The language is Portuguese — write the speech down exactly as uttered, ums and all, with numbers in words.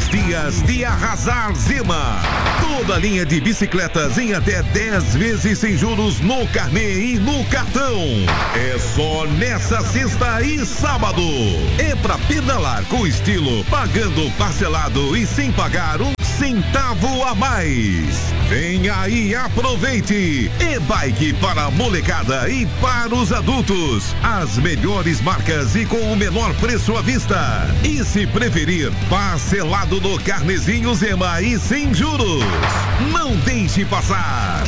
três dias de arrasar Zema. Toda linha de bicicletas em até dez vezes sem juros no carnê e no cartão. É só nessa sexta e sábado. É pra pedalar com estilo, pagando parcelado e sem pagar um centavo a mais. Venha aí e aproveite. E-bike para a molecada e para os adultos. As melhores marcas e com o menor preço à vista. E se preferir, parcelado no carnezinho Zema e sem juros. Não deixe passar.